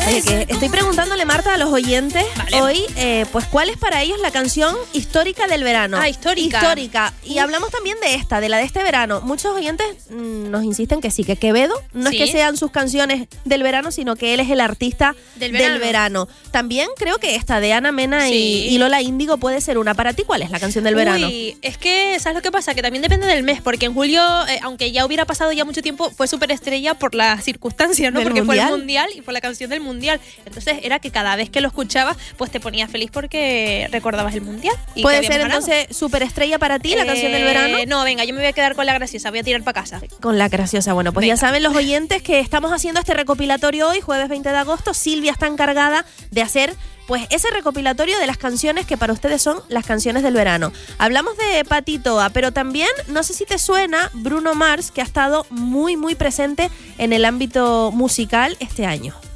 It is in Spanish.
Oye, que estoy preguntándole, Marta, a los oyentes hoy, pues cuál es para ellos la canción histórica del verano. Histórica. Histórica. Y hablamos también de la de este verano. Muchos oyentes nos insisten que sí, que Quevedo no es que sean sus canciones del verano, sino que él es el artista del verano. También creo que esta de Ana Mena y Lola Índigo puede ser una. Para ti, ¿cuál es la canción del verano? Es que, ¿sabes lo que pasa? Que también depende del mes, porque en julio, aunque ya hubiera pasado ya mucho tiempo, fue superestrella por las circunstancias, ¿no? Porque fue el mundial y fue la canción del mundial. Entonces era que cada vez que lo escuchabas, pues te ponías feliz porque recordabas el mundial. ¿Puede ser entonces superestrella para ti la canción del verano? No, venga, yo me voy a quedar con La Graciosa, voy a tirar para casa. Con La Graciosa. Bueno, pues ya saben los oyentes que estamos haciendo este recopilatorio hoy, jueves 20 de agosto. Silvia está encargada de hacer pues ese recopilatorio de las canciones que para ustedes son las canciones del verano. Hablamos de Pati Toa, pero también, no sé si te suena, Bruno Mars, que ha estado muy, muy presente en el ámbito musical este año.